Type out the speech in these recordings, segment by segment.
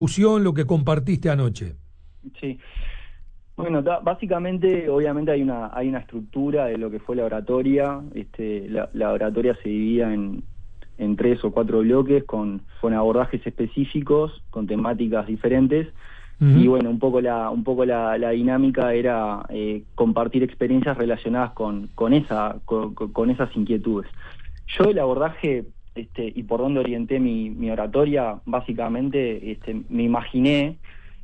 discusión, lo que compartiste anoche. Sí. Bueno, básicamente, obviamente hay una estructura de lo que fue la oratoria. La oratoria se dividía en 3 o 4 bloques con abordajes específicos, con temáticas diferentes. Y bueno, un poco la dinámica era compartir experiencias relacionadas con esas inquietudes. Yo el abordaje y por dónde orienté mi oratoria, básicamente me imaginé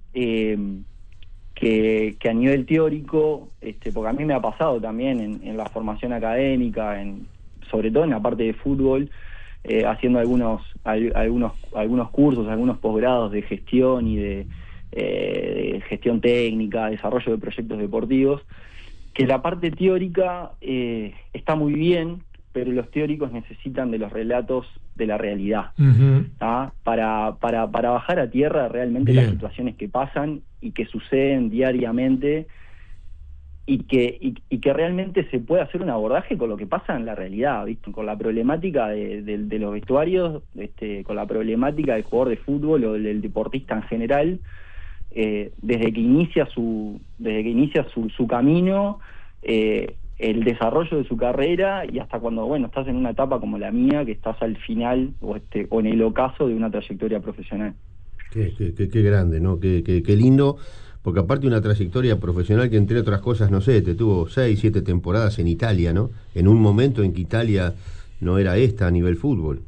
que a nivel teórico, porque a mí me ha pasado también en la formación académica, sobre todo en la parte de fútbol, haciendo algunos cursos, algunos posgrados de gestión y de gestión técnica, desarrollo de proyectos deportivos, que la parte teórica está muy bien, pero los teóricos necesitan de los relatos de la realidad, para bajar a tierra realmente las situaciones que pasan y que suceden diariamente, y que realmente se pueda hacer un abordaje con lo que pasa en la realidad, ¿viste? Con la problemática de los vestuarios, con la problemática del jugador de fútbol o del deportista en general, desde que inicia su camino, el desarrollo de su carrera, y hasta cuando, bueno, estás en una etapa como la mía, que estás al final o en el ocaso de una trayectoria profesional. Qué grande, ¿no? Qué lindo, porque aparte una trayectoria profesional que, entre otras cosas, no sé, te tuvo 6, 7 temporadas en Italia, ¿no? En un momento en que Italia no era esta a nivel fútbol.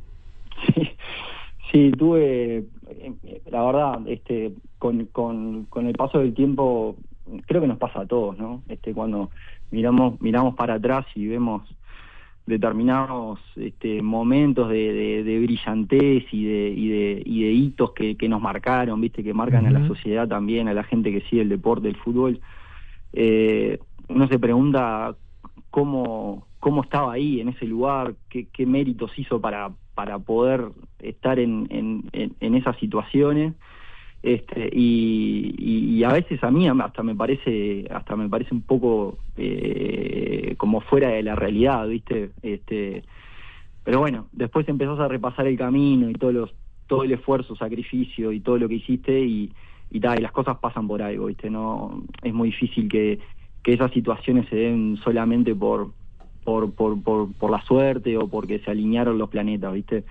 Sí, tuve, la verdad, con el paso del tiempo, creo que nos pasa a todos, ¿no? Cuando miramos para atrás y vemos determinados momentos de brillantez y de hitos que nos marcaron, ¿viste? Que marcan a la sociedad también, a la gente que sigue el deporte, el fútbol. Uno se pregunta cómo estaba ahí, en ese lugar, qué méritos hizo para poder estar en esas situaciones. Y a veces a mí hasta me parece un poco como fuera de la realidad, ¿viste? Pero bueno, después empezás a repasar el camino y todo el esfuerzo, sacrificio y todo lo que hiciste, y las cosas pasan por algo, ¿viste? No es muy difícil que esas situaciones se den solamente por la suerte o porque se alinearon los planetas, ¿viste?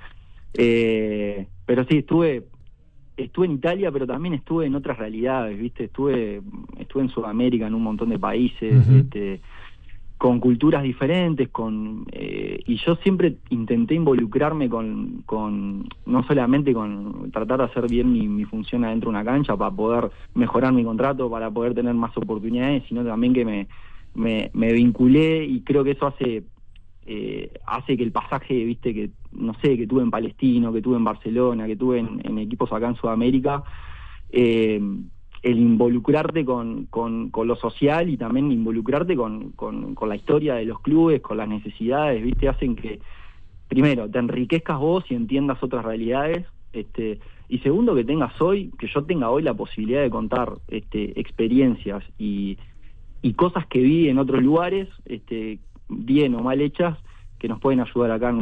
Pero sí, estuve en Italia, pero también estuve en otras realidades, ¿viste? Estuve en Sudamérica, en un montón de países, con culturas diferentes, y yo siempre intenté involucrarme con no solamente con tratar de hacer bien mi función adentro de una cancha para poder mejorar mi contrato, para poder tener más oportunidades, sino también que me vinculé, y creo que eso hace que el pasaje, viste, que no sé, que tuve en Palestino, que tuve en Barcelona, que tuve en equipos acá en Sudamérica, el involucrarte con lo social, y también involucrarte con la historia de los clubes, con las necesidades, viste, hacen que primero te enriquezcas vos y entiendas otras realidades, y segundo, que yo tenga hoy la posibilidad de contar experiencias y cosas que vi en otros lugares, bien o mal hechas, que nos pueden ayudar acá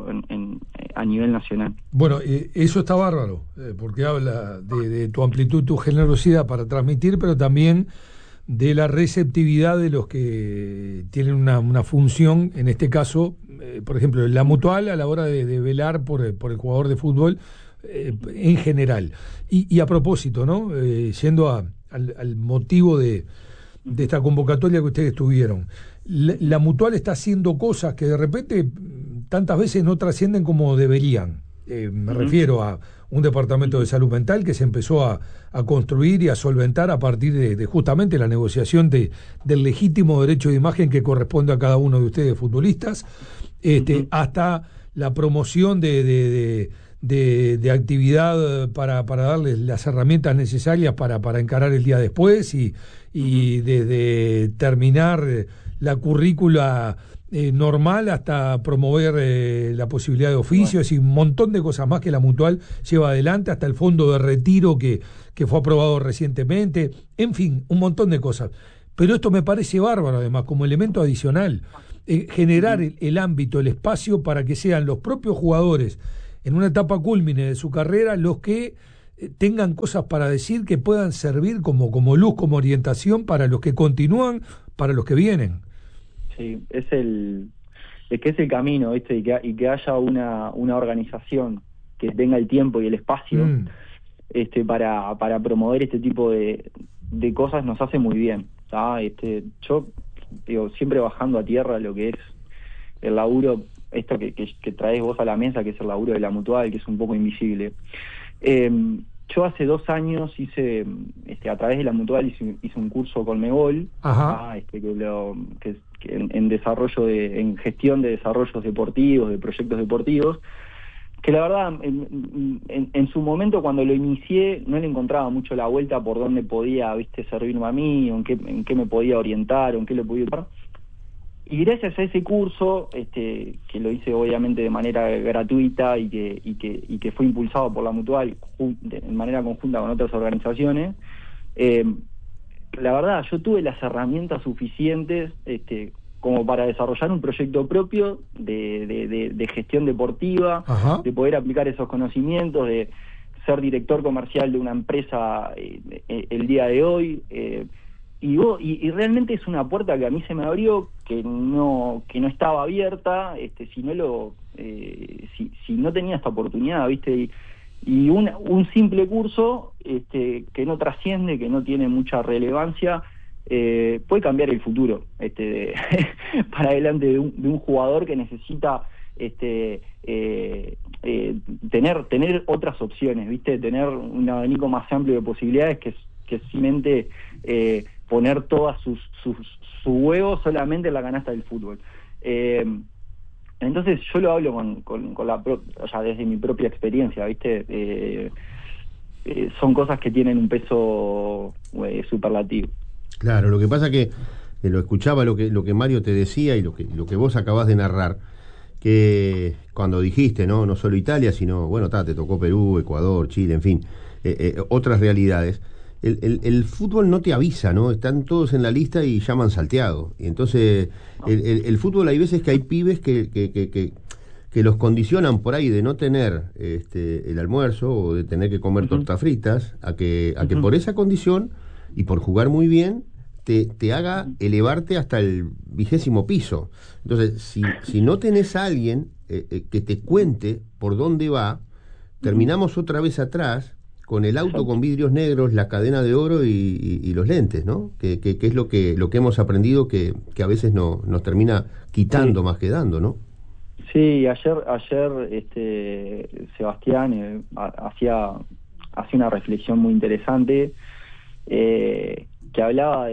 a nivel nacional. Bueno, eso está bárbaro, porque habla de tu amplitud, tu generosidad para transmitir, pero también de la receptividad de los que tienen una función, en este caso, por ejemplo, la Mutual, a la hora de velar por el jugador de fútbol en general. Y a propósito, ¿no? Yendo al motivo de esta convocatoria que ustedes tuvieron, la Mutual está haciendo cosas que de repente tantas veces no trascienden como deberían. Me refiero a un departamento de salud mental que se empezó a construir y a solventar a partir de justamente la negociación del legítimo derecho de imagen que corresponde a cada uno de ustedes futbolistas, hasta la promoción de actividad para darles las herramientas necesarias para encarar el día después, y desde terminar la currícula normal hasta promover la posibilidad de oficios, y un montón de cosas más que la Mutual lleva adelante, hasta el fondo de retiro que fue aprobado recientemente, en fin, un montón de cosas. Pero esto me parece bárbaro, además, como elemento adicional, generar el ámbito, el espacio para que sean los propios jugadores en una etapa cúlmine de su carrera los que tengan cosas para decir que puedan servir como luz, como orientación para los que continúan, para los que vienen. Sí, es que es el camino, ¿viste? Y que haya una organización que tenga el tiempo y el espacio para promover este tipo de cosas nos hace muy bien, ¿sabes? Yo digo, siempre bajando a tierra lo que es el laburo, esto que traes vos a la mesa, que es el laburo de la Mutual, que es un poco invisible. Yo hace 2 años hice, a través de la Mutual hice un curso con Megol, que en desarrollo en gestión de desarrollos deportivos, de proyectos deportivos, que la verdad en su momento cuando lo inicié no le encontraba mucho la vuelta por dónde podía, servirme a mí, o en qué me podía orientar, o en qué le podía ayudar. Y gracias a ese curso, que lo hice obviamente de manera gratuita y que fue impulsado por la Mutual de manera conjunta con otras organizaciones, la verdad yo tuve las herramientas suficientes como para desarrollar un proyecto propio de gestión deportiva, Ajá. de poder aplicar esos conocimientos, de ser director comercial de una empresa el día de hoy. Y realmente es una puerta que a mí se me abrió, que no estaba abierta, si no tenía esta oportunidad, ¿viste? Y un simple curso que no trasciende, que no tiene mucha relevancia, puede cambiar el futuro para adelante de un jugador que necesita tener otras opciones, ¿viste? Tener un abanico más amplio de posibilidades que simplemente poner todas su huevo solamente en la canasta del fútbol. Entonces yo lo hablo o sea, desde mi propia experiencia, ¿viste? Son cosas que tienen un peso superlativo. Claro, lo que pasa que lo escuchaba lo que Mario te decía y lo que vos acabás de narrar, que cuando dijiste, no solo Italia, sino, bueno, te tocó Perú, Ecuador, Chile, en fin, otras realidades. El fútbol no te avisa, ¿no? Están todos en la lista y llaman salteado. Y entonces, el fútbol hay veces que hay pibes que los condicionan por ahí de no tener el almuerzo o de tener que comer tortas fritas, a que por esa condición y por jugar muy bien te haga elevarte hasta el 20º piso. Entonces, si no tenés a alguien que te cuente por dónde va, terminamos otra vez atrás con el auto con vidrios negros, la cadena de oro y los lentes, ¿no? Que es lo que hemos aprendido que a veces nos termina quitando más que dando, ¿no? Sí, ayer Sebastián hacía una reflexión muy interesante que hablaba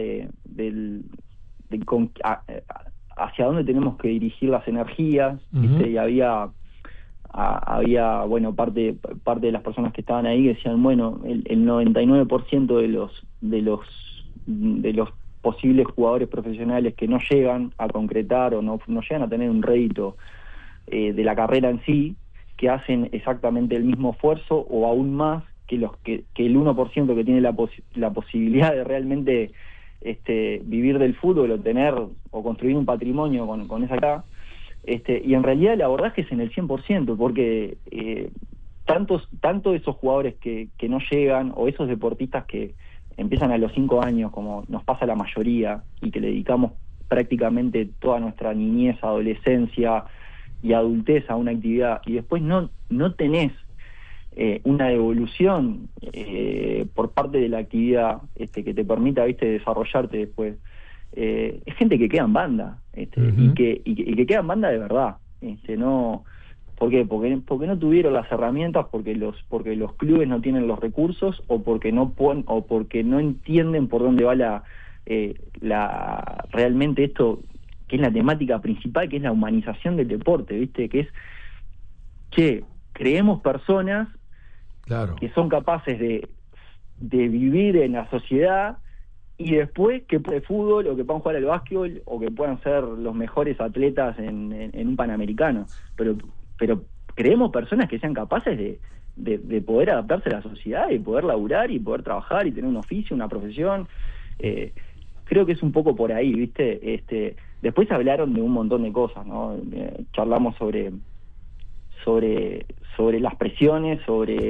hacia dónde tenemos que dirigir las energías, ¿viste? Y había bueno, parte de las personas que estaban ahí que decían, bueno, el 99% de los posibles jugadores profesionales que no llegan a concretar o no llegan a tener un rédito de la carrera en sí, que hacen exactamente el mismo esfuerzo o aún más que el 1% que tiene la posibilidad de realmente vivir del fútbol o construir un patrimonio con esa cara. Y en realidad el abordaje es en el 100%, porque tanto esos jugadores que no llegan, o esos deportistas que empiezan a los 5 años, como nos pasa a la mayoría, y que le dedicamos prácticamente toda nuestra niñez, adolescencia y adultez a una actividad, y después no tenés una devolución por parte de la actividad que te permita, ¿viste?, desarrollarte después. Es gente que queda en banda, y que queda en banda de verdad, no. ¿Por qué? Porque no tuvieron las herramientas, porque los clubes no tienen los recursos, o porque no entienden por dónde va realmente esto, que es la temática principal, que es la humanización del deporte, ¿viste? Que es creemos personas, claro, que son capaces de vivir en la sociedad, y después que puedan fútbol, o que puedan jugar al básquetbol, o que puedan ser los mejores atletas en un Panamericano, pero creemos personas que sean capaces de poder adaptarse a la sociedad, y poder laburar, y poder trabajar, y tener un oficio, una profesión. Creo que es un poco por ahí, ¿viste? Después hablaron de un montón de cosas, ¿no? Charlamos sobre las presiones, sobre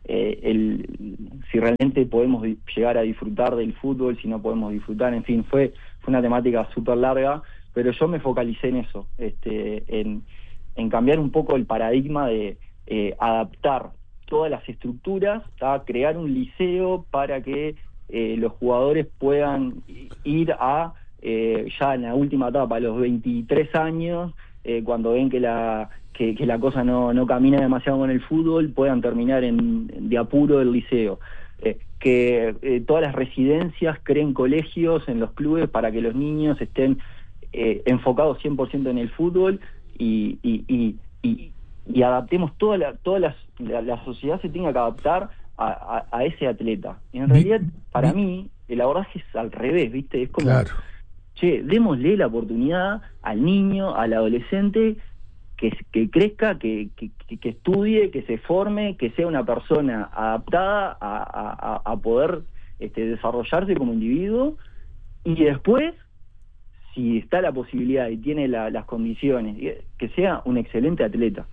si realmente podemos llegar a disfrutar del fútbol, si no podemos disfrutar, en fin, fue una temática súper larga, pero yo me focalicé en eso, en cambiar un poco el paradigma de adaptar todas las estructuras, crear un liceo para que los jugadores puedan ir a, ya en la última etapa, a los 23 años, cuando ven que la cosa no camina demasiado con el fútbol, puedan terminar de apuro el liceo. Que todas las residencias creen colegios en los clubes para que los niños estén enfocados 100% en el fútbol y adaptemos la sociedad se tenga que adaptar a ese atleta. En realidad, para mí, el abordaje es al revés, ¿viste? Es como, claro, che, démosle la oportunidad al niño, al adolescente, que crezca, que estudie, que se forme, que sea una persona adaptada a poder desarrollarse como individuo, y después, si está la posibilidad y tiene las condiciones, que sea un excelente atleta.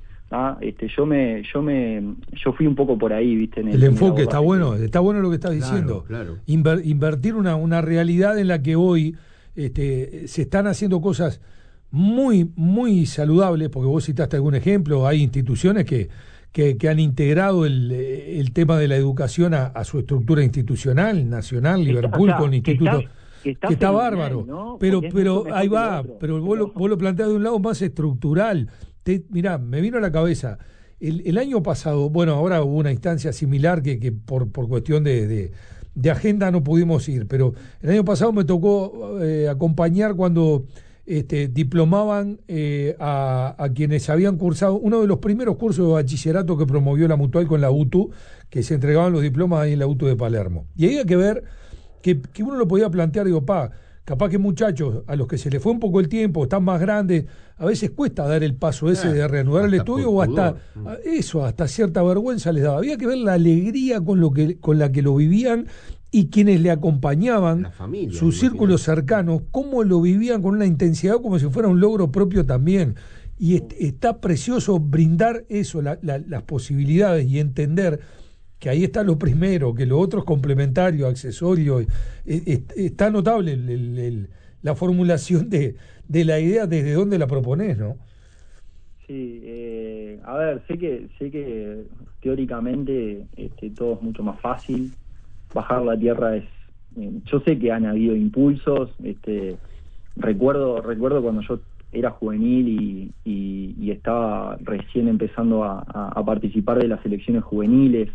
Yo fui un poco por ahí, ¿viste? El enfoque está bueno lo que estás diciendo. Claro. Invertir una realidad en la que hoy se están haciendo cosas muy, muy saludables, porque vos citaste algún ejemplo, hay instituciones que han integrado el tema de la educación a su estructura institucional, nacional, Liverpool con institutos... Que está bárbaro, ¿no? Pero ahí va, pero vos lo planteás de un lado más estructural. Mirá, me vino a la cabeza, el año pasado, bueno, ahora hubo una instancia similar que por cuestión de agenda no pudimos ir, pero el año pasado me tocó acompañar cuando diplomaban a quienes habían cursado uno de los primeros cursos de bachillerato que promovió la Mutual con la UTU, que se entregaban los diplomas ahí en la UTU de Palermo. Y había que ver que uno lo podía plantear, digo, capaz que muchachos a los que se les fue un poco el tiempo, están más grandes, a veces cuesta dar el paso ese de reanudar el estudio, o hasta cierta vergüenza les daba. Había que ver la alegría con la que lo vivían, y quienes le acompañaban, familia, sus círculos cercanos, cómo lo vivían con una intensidad como si fuera un logro propio también. Y está precioso brindar eso, las posibilidades, y entender que ahí está lo primero, que lo otro es complementario, accesorio. Está notable la formulación de la idea, desde dónde la proponés, ¿no? Sí, a ver, sé que teóricamente todo es mucho más fácil. Bajar la tierra yo sé que han habido impulsos. Recuerdo cuando yo era juvenil y estaba recién empezando a participar de las selecciones juveniles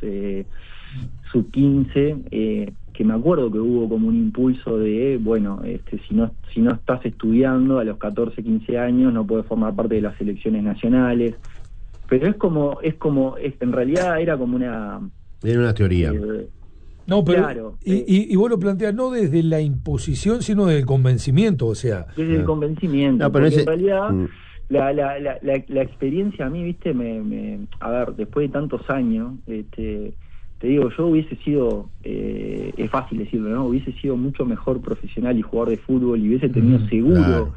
sub-15, que me acuerdo que hubo como un impulso de, bueno, si no estás estudiando a los 14, 15 años no puedes formar parte de las selecciones nacionales. Pero en realidad era como una teoría. No, pero claro, y vos lo planteas no desde la imposición, sino desde el convencimiento, o sea. Desde el convencimiento, pero en realidad la experiencia a mí, viste, a ver, después de tantos años, te digo, yo hubiese sido, es fácil decirlo, ¿no? Hubiese sido mucho mejor profesional y jugador de fútbol, y hubiese tenido seguro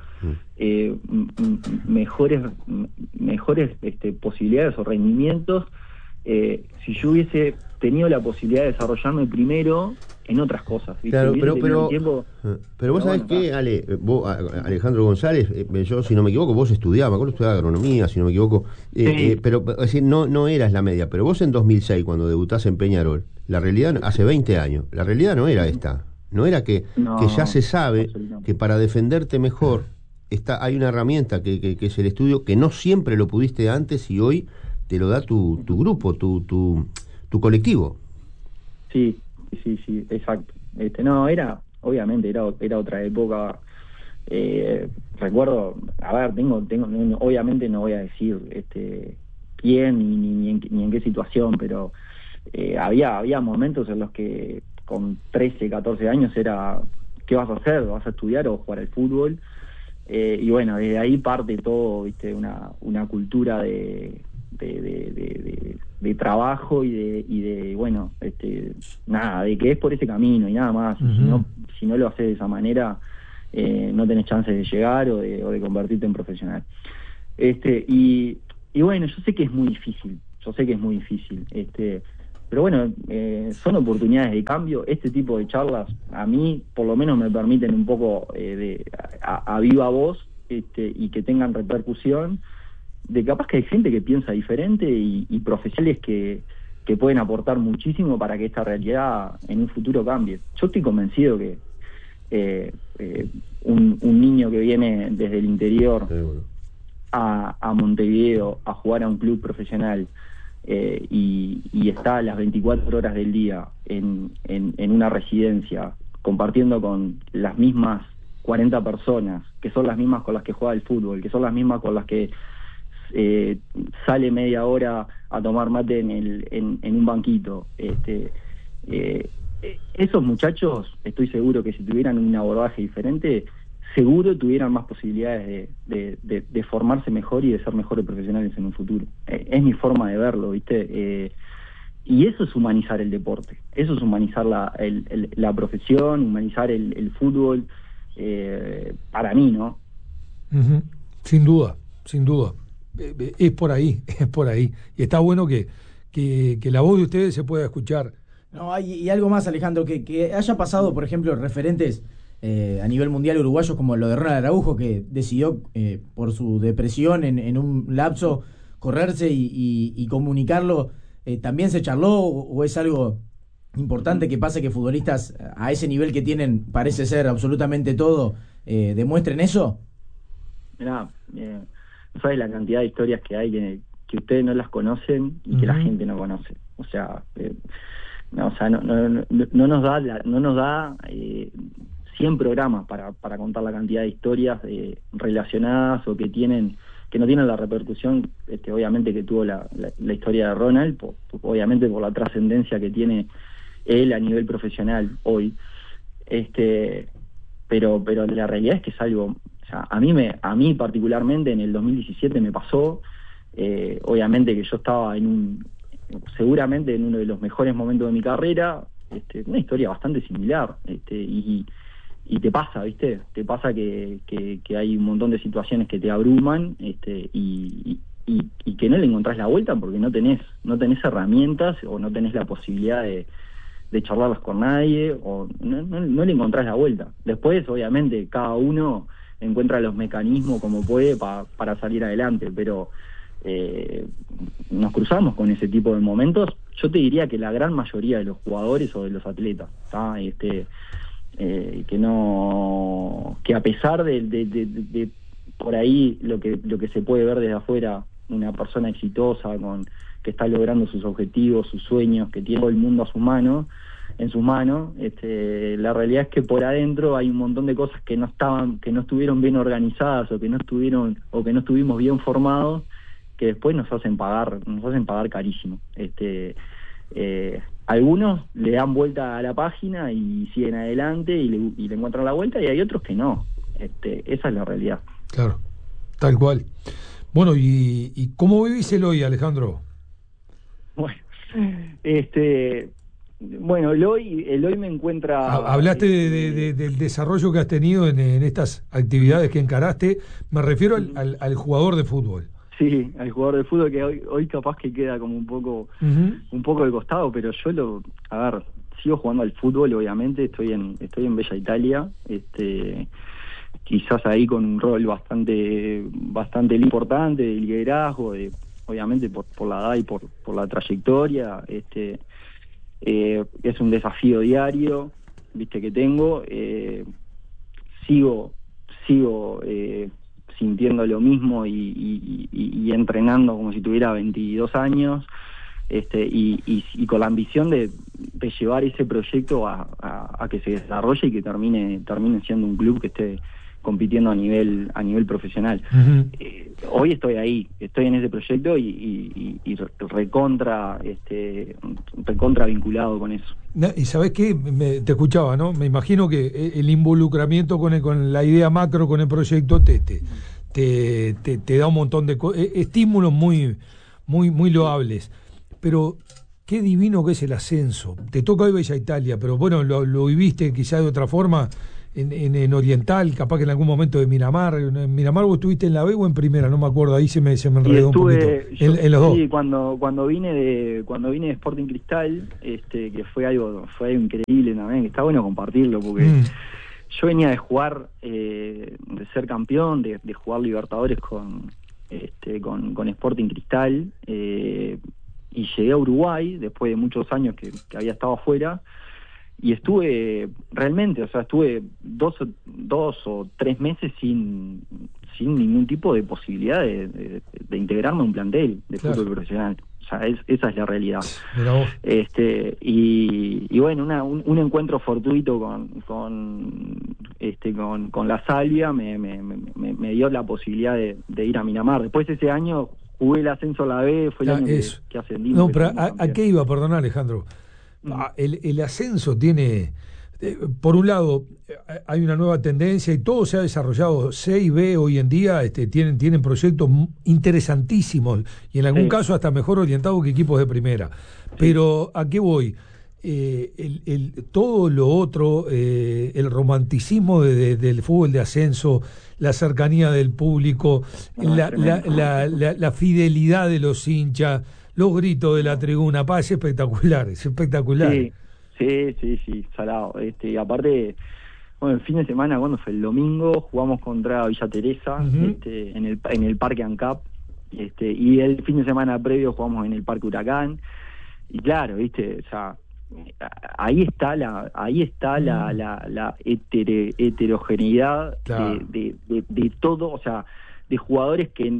mejores posibilidades o rendimientos, si yo hubiese tenido la posibilidad de desarrollarme primero en otras cosas, ¿viste? Claro, pero vos sabés que, Alejandro González, yo, si no me equivoco, vos estudiabas, me acuerdo, estudiaba agronomía, si no me equivoco, sí. Pero es decir, no eras la media, pero vos en 2006, cuando debutás en Peñarol, la realidad, hace 20 años, la realidad no era esta, no era que ya se sabe que para defenderte mejor hay una herramienta que es el estudio, que no siempre lo pudiste antes, y hoy te lo da tu grupo, tu colectivo. Sí, exacto. Obviamente era otra época. Recuerdo, a ver, obviamente no voy a decir quién ni en qué situación, pero había momentos en los que con 13, 14 años era, ¿qué vas a hacer? ¿Vas a estudiar o jugar al fútbol? Y bueno, desde ahí parte todo, ¿viste? Una cultura de trabajo y de bueno, nada, de que es por ese camino y nada más. Uh-huh. Si no lo haces de esa manera, no tenés chances de llegar o de convertirte en profesional. Y bueno, yo sé que es muy difícil, pero bueno, son oportunidades de cambio. Este tipo de charlas a mí por lo menos me permiten un poco a viva voz, y que tengan repercusión, de capaz que hay gente que piensa diferente y profesionales que pueden aportar muchísimo para que esta realidad en un futuro cambie. Yo estoy convencido que un niño que viene desde el interior a Montevideo a jugar a un club profesional y está las 24 horas del día en una residencia compartiendo con las mismas 40 personas, que son las mismas con las que juega el fútbol, que son las mismas con las que sale media hora a tomar mate en un banquito. Esos muchachos, estoy seguro que si tuvieran un abordaje diferente, seguro tuvieran más posibilidades de formarse mejor y de ser mejores profesionales en un futuro. Es mi forma de verlo, ¿viste? Y eso es humanizar el deporte, eso es humanizar la profesión, humanizar el fútbol, para mí, ¿no? Uh-huh. Sin duda, sin duda. Es por ahí, es por ahí. Y está bueno que la voz de ustedes se pueda escuchar. No, y algo más, Alejandro, que haya pasado, por ejemplo, referentes a nivel mundial uruguayos como lo de Ronald Araujo, que decidió por su depresión en un lapso correrse y comunicarlo. ¿También se charló o es algo importante que pase que futbolistas a ese nivel que tienen, parece ser absolutamente todo, demuestren eso? Mirá, no sabes la cantidad de historias que hay que ustedes no las conocen y que la gente no conoce. O sea, no nos da 100 programas para contar la cantidad de historias relacionadas o que no tienen la repercusión, obviamente, que tuvo la historia de Ronald, obviamente por la trascendencia que tiene él a nivel profesional hoy. Pero la realidad es que es algo, o sea, a mí particularmente en el 2017 me pasó, obviamente que yo estaba seguramente en uno de los mejores momentos de mi carrera, una historia bastante similar, y te pasa, ¿viste? Te pasa que hay un montón de situaciones que te abruman, y que no le encontrás la vuelta porque no tenés herramientas o no tenés la posibilidad de charlarlas con nadie, o no le encontrás la vuelta. Después, obviamente, cada uno encuentra los mecanismos como puede para salir adelante, pero nos cruzamos con ese tipo de momentos. Yo te diría que la gran mayoría de los jugadores o de los atletas, ¿tá? Que a pesar de por ahí lo que se puede ver desde afuera, una persona exitosa que está logrando sus objetivos, sus sueños, que tiene todo el mundo en sus manos, la realidad es que por adentro hay un montón de cosas que no estuvieron bien organizadas o que no estuvimos bien formados, que después nos hacen pagar carísimo. Algunos le dan vuelta a la página y siguen adelante y le encuentran la vuelta, y hay otros que no. Esa es la realidad. Claro, tal cual. Bueno, ¿y cómo vivís el hoy, Alejandro? Bueno, bueno, el hoy me encuentra... Hablaste del desarrollo que has tenido en estas actividades que encaraste. Me refiero al jugador de fútbol. Sí, al jugador de fútbol, que hoy capaz que queda como un poco de costado, pero yo sigo jugando al fútbol, obviamente. Estoy en Bella Italia, quizás ahí con un rol bastante importante de liderazgo, obviamente por la edad y por la trayectoria. Es un desafío diario, viste, que tengo. Sigo sintiendo lo mismo y entrenando como si tuviera 22 años, y con la ambición de llevar ese proyecto a que se desarrolle y que termine siendo un club que esté compitiendo a nivel profesional. Hoy estoy ahí, estoy en ese proyecto y recontra vinculado con eso. Y ¿sabés qué? Te escuchaba, ¿no? Me imagino que el involucramiento con la idea macro, con el proyecto, te da un montón de estímulos muy, muy, muy loables. Pero qué divino que es el ascenso. Te toca hoy Bella Italia, pero bueno, lo viviste quizá de otra forma en Oriental, capaz que en algún momento de Miramar. ¿En Miramar vos estuviste en la B o en primera? No me acuerdo, ahí se me enredó un poquito. En los sí, dos. Cuando vine de Sporting Cristal, que fue algo increíble también, que está bueno compartirlo, porque yo venía de jugar, de ser campeón, de jugar Libertadores con Sporting Cristal, y llegué a Uruguay después de muchos años que había estado afuera, y estuve realmente, o sea, estuve 2 o 3 meses sin ningún tipo de posibilidad de integrarme a un plantel de fútbol profesional. O sea, esa es la realidad. Mirá vos. Y bueno, un encuentro fortuito con la Salvia me dio la posibilidad de ir a Miramar. Después ese año jugué el ascenso a la B, fue el año que ascendí. No, pero ¿a qué iba? Perdón, Alejandro. El ascenso tiene, por un lado, hay una nueva tendencia y todo se ha desarrollado. C y B hoy en día tienen proyectos interesantísimos y en algún caso hasta mejor orientados que equipos de primera. Pero ¿a qué voy? Todo lo otro, el romanticismo del fútbol de ascenso, la cercanía del público, la fidelidad de los hinchas, los gritos de la tribuna, es espectacular, es espectacular. Sí, salado. Y aparte, bueno, el fin de semana, cuando fue el domingo, jugamos contra Villa Teresa, en el Parque ANCAP, y el fin de semana previo jugamos en el Parque Huracán, y claro, o sea, ahí está la heterogeneidad, claro, de todo, o sea, de jugadores que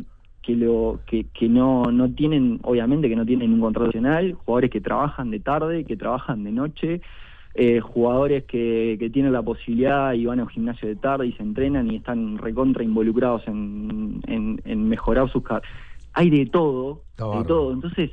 no tienen, obviamente que no tienen un contrato nacional, jugadores que trabajan de tarde, que trabajan de noche, jugadores que tienen la posibilidad y van a un gimnasio de tarde y se entrenan y están recontra involucrados en mejorar sus carreras. Hay de todo, entonces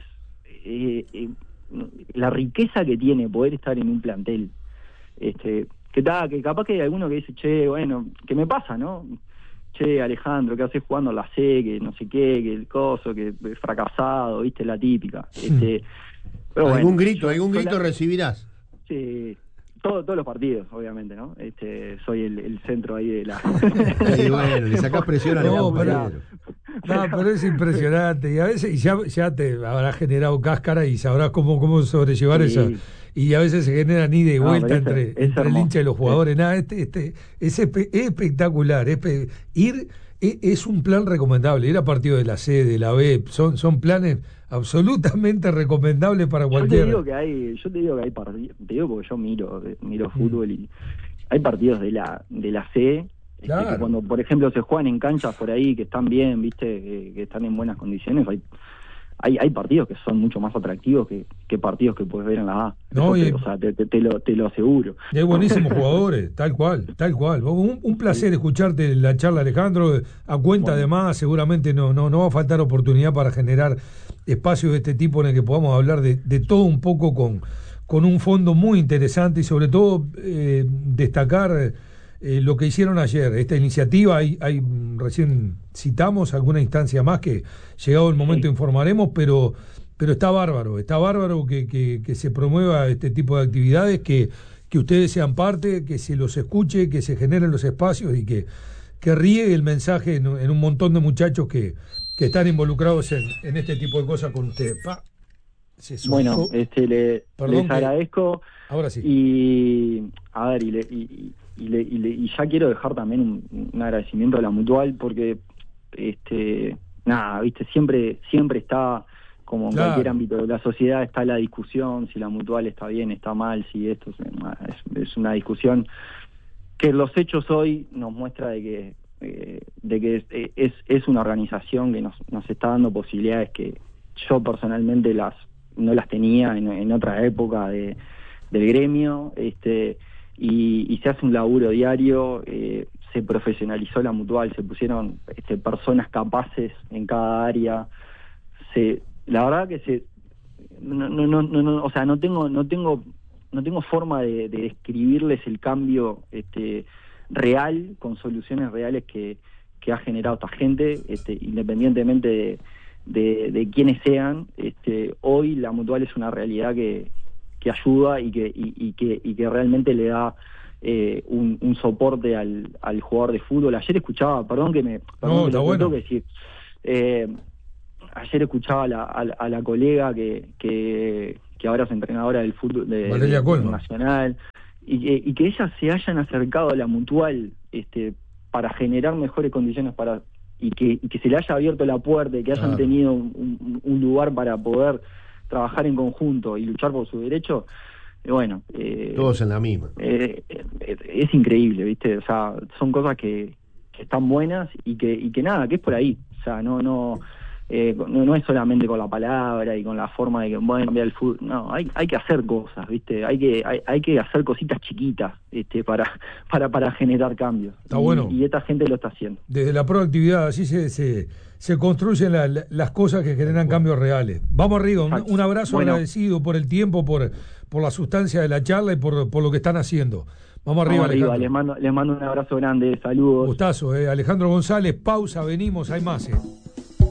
la riqueza que tiene poder estar en un plantel, que capaz que hay alguno que dice, che, bueno, ¿qué me pasa, no? Che, Alejandro, ¿qué haces jugando a la C? Que no sé qué, que el coso, que fracasado, viste, la típica. Pero ¿Algún grito recibirás? Sí, todos los partidos, obviamente, ¿no? Soy el centro ahí de la... Y bueno, le sacás presión a los pero es impresionante, y a veces ya te habrá generado cáscara y sabrás cómo sobrellevar eso, y a veces se generan ida y vuelta entre el hincha y los jugadores. Es espectacular, es un plan recomendable. Ir a partido de la C, de la B, son planes absolutamente recomendables para cualquiera. Yo te digo que hay partidos, te digo porque yo miro fútbol y hay partidos de la C, claro, que cuando por ejemplo se juegan en canchas por ahí que están bien, viste, que están en buenas condiciones, hay partidos que son mucho más atractivos que partidos que puedes ver en la A. O sea, te lo aseguro. Y hay buenísimos jugadores, tal cual. Un placer escucharte la charla, Alejandro. A cuenta además, seguramente no va a faltar oportunidad para generar espacios de este tipo en el que podamos hablar de todo un poco con un fondo muy interesante y sobre todo destacar lo que hicieron ayer, esta iniciativa. Hay recién citamos alguna instancia más que llegado el momento informaremos, pero está bárbaro que se promueva este tipo de actividades, que ustedes sean parte, que se los escuche, que se generen los espacios y que riegue el mensaje en un montón de muchachos que están involucrados en este tipo de cosas con ustedes. Bueno, les agradezco. Ahora sí. Y a ver, y ya quiero dejar también un agradecimiento a la Mutual, porque viste, siempre está, como en cualquier ámbito de la sociedad, está la discusión si la Mutual está bien, está mal, si esto es una discusión que los hechos hoy nos muestra de que es una organización que nos está dando posibilidades que yo personalmente no las tenía en otra época del gremio, y se hace un laburo diario, se profesionalizó la Mutual, se pusieron personas capaces en cada área, la verdad que o sea, no tengo forma de describirles el cambio real, con soluciones reales que ha generado esta gente, independientemente de quiénes sean. Hoy la Mutual es una realidad que ayuda y que realmente le da un soporte al jugador de fútbol. Ayer escuchaba, perdón que lo tengo que decir, ayer escuchaba a la colega que ahora es entrenadora del fútbol Valeria Colman, nacional, y que ellas se hayan acercado a la Mutual para generar mejores condiciones y que se le haya abierto la puerta y que hayan tenido un lugar para poder trabajar en conjunto y luchar por su derecho. Bueno, todos en la misma. Es increíble, ¿viste? O sea, son cosas que están buenas y que nada, que es por ahí. O sea, no es solamente con la palabra y con la forma de que bueno, cambiar el fútbol. No, hay que hacer cosas, ¿viste? Hay que hacer cositas chiquitas, para generar cambios. Está bueno. Y esta gente lo está haciendo. Desde la proactividad, así se construyen las cosas que generan cambios reales. Vamos arriba, un abrazo, bueno, agradecido por el tiempo, por la sustancia de la charla y por lo que están haciendo. Vamos arriba, Alejandro. Les mando un abrazo grande, saludos. Gustazo, Alejandro González, pausa, venimos, hay más.